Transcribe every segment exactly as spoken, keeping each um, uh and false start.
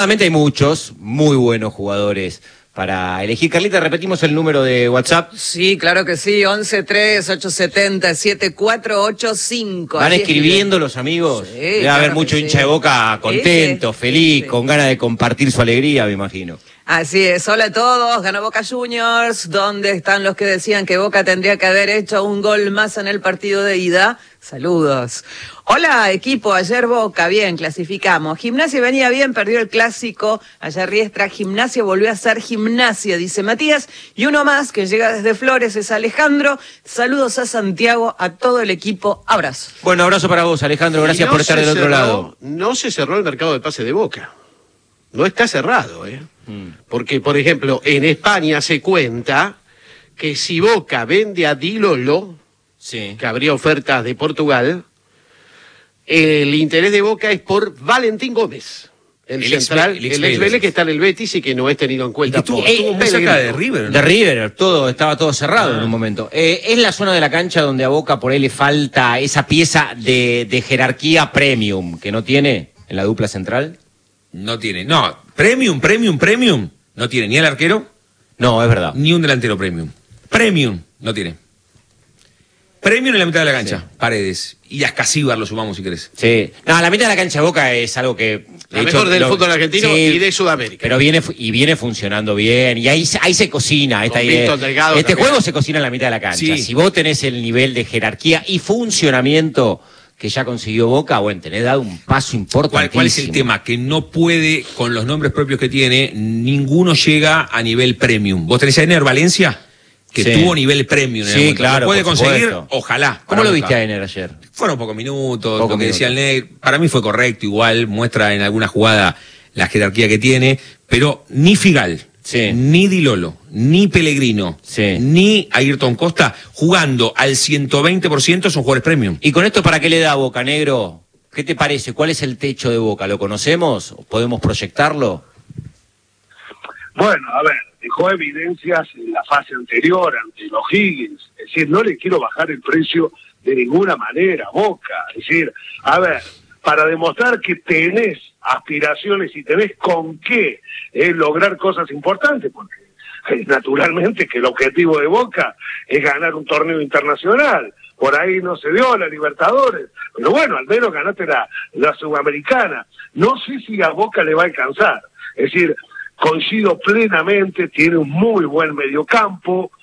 Hay muchos muy buenos jugadores para elegir. Carlita, repetimos el número de WhatsApp. Sí, claro que sí, once tres ocho siete cero siete cuatro ocho cinco. ¿Van escribiendo los amigos? Sí, Debe claro haber mucho que hincha sí. de Boca contento, Ese, feliz, ese. con ganas de compartir su alegría, me imagino. Así es, hola a todos, ganó Boca Juniors. ¿Dónde están los que decían que Boca tendría que haber hecho un gol más en el partido de ida? Saludos. Hola equipo, ayer Boca, bien, clasificamos. Gimnasia venía bien, perdió el clásico. Ayer Riestra, Gimnasia volvió a ser Gimnasia, dice Matías. Y uno más que llega desde Flores es Alejandro. Saludos a Santiago, a todo el equipo, abrazo. Bueno, abrazo para vos, Alejandro, gracias no por estar del otro cerró, lado. No se cerró el mercado de pase de Boca. No está cerrado, ¿eh? Mm. Porque, por ejemplo, en España se cuenta que si Boca vende a Di Lolo, sí, que habría ofertas de Portugal, el interés de Boca es por Valentín Gómez, el, el central, ex, el ex Vélez que está en el Betis y que no es tenido en cuenta. Y que tú, por, eh, muy cerca de River, ¿no? De River, todo, estaba todo cerrado ah. en un momento. Eh, es la zona de la cancha donde a Boca por ahí le falta esa pieza de, de jerarquía premium que no tiene en la dupla central. No tiene, no, premium, premium, premium, no tiene ni el arquero. No, es verdad. Ni un delantero premium. Premium, no tiene. Premium en la mitad de la cancha, sí. Paredes. Y a Escasíbar lo sumamos si querés. Sí. No, la mitad de la cancha de Boca es algo que... La hecho, mejor del lo, fútbol argentino sí, y de Sudamérica. Pero viene y viene funcionando bien. Y ahí, ahí se cocina esta idea. Delgado, este también. juego se cocina en la mitad de la cancha. Sí. Si vos tenés el nivel de jerarquía y funcionamiento que ya consiguió Boca, bueno, tenés dado un paso importantísimo. ¿Cuál, ¿Cuál es el tema? Que no puede, con los nombres propios que tiene, ninguno llega a nivel premium. ¿Vos tenés a Ener Valencia? Que sí. Tuvo nivel premium. En sí, el claro. ¿Lo puede conseguir? Supuesto. Ojalá. ¿Cómo lo Boca. Viste a Ener ayer? Fueron pocos minutos, Poco lo que minuto. decía el Ney. Para mí fue correcto, igual, muestra en alguna jugada la jerarquía que tiene, pero ni Figal, sí. ni Di Lolo, ni Pellegrino, sí. ni Ayrton Costa, jugando al ciento veinte por ciento son jugadores premium. ¿Y con esto para qué le da Boca, Negro? ¿Qué te parece? ¿Cuál es el techo de Boca? ¿Lo conocemos? ¿Podemos proyectarlo? Bueno, a ver, dejó evidencias en la fase anterior ante los Higgins. Es decir, no le quiero bajar el precio de ninguna manera, Boca. Es decir, a ver, para demostrar que tenés aspiraciones y tenés con qué eh, lograr cosas importantes, porque eh, naturalmente que el objetivo de Boca es ganar un torneo internacional. Por ahí no se dio la Libertadores, pero bueno, al menos ganaste la, la Sudamericana. No sé si a Boca le va a alcanzar. Es decir, coincido plenamente, tiene un muy buen mediocampo,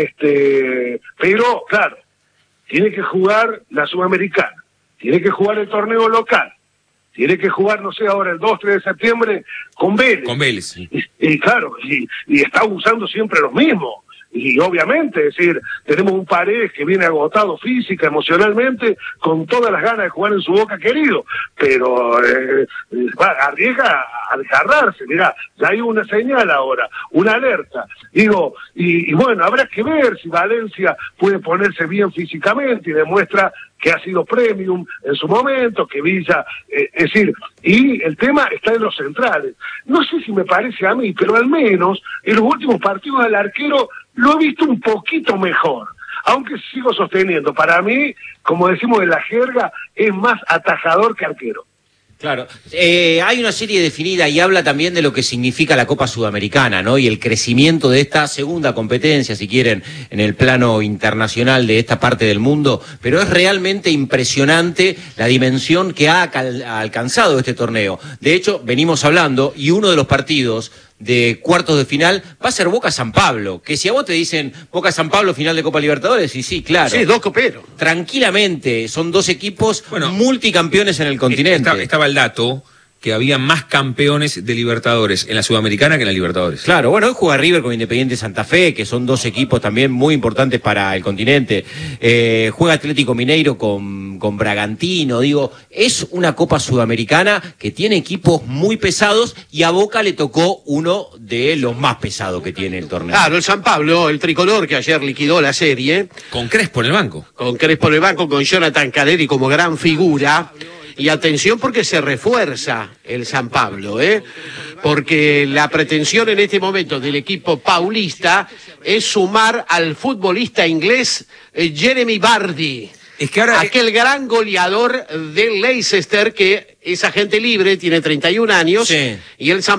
este, pero claro, tiene que jugar la Sudamericana, tiene que jugar el torneo local, tiene que jugar, no sé, ahora el dos, tres de septiembre con Vélez. Con Vélez, sí. Y, y claro, y, y está usando siempre los mismos. Y obviamente, es decir, tenemos un Paredes que viene agotado física, emocionalmente, con todas las ganas de jugar en su Boca querido, pero eh, va, arriesga a desgarrarse. Mirá, ya hay una señal ahora, una alerta. Digo, y, y bueno, habrá que ver si Valencia puede ponerse bien físicamente y demuestra que ha sido premium en su momento, que Villa, eh, es decir, y el tema está en los centrales. No sé si me parece a mí, pero al menos en los últimos partidos del arquero lo he visto un poquito mejor, aunque sigo sosteniendo, para mí, como decimos en la jerga, es más atajador que arquero. Claro, eh, hay una serie definida y habla también de lo que significa la Copa Sudamericana, ¿no? Y el crecimiento de esta segunda competencia, si quieren, en el plano internacional de esta parte del mundo, pero es realmente impresionante la dimensión que ha alcanzado este torneo. De hecho, venimos hablando, y uno de los partidos de cuartos de final va a ser Boca-San Pablo, que si a vos te dicen Boca-San Pablo final de Copa Libertadores, y sí, claro. Sí, dos coperos. Tranquilamente, son dos equipos bueno, multicampeones en el continente. Estaba, estaba el dato que había más campeones de Libertadores en la Sudamericana que en la Libertadores. Claro, bueno, hoy juega River con Independiente Santa Fe, que son dos equipos también muy importantes para el continente. Eh, juega Atlético Mineiro con, con Bragantino, digo, es una Copa Sudamericana que tiene equipos muy pesados y a Boca le tocó uno de los más pesados que tiene el torneo. Claro, el San Pablo, el tricolor que ayer liquidó la serie. Con Crespo en el banco. Con Crespo en el banco, con Jonathan Caleri como gran figura. Y atención porque se refuerza el San Pablo, ¿eh? Porque la pretensión en este momento del equipo paulista es sumar al futbolista inglés eh, Jeremy Vardy. Es que ahora... Aquel gran goleador del Leicester que es agente libre, tiene treinta y un años, sí. Y el San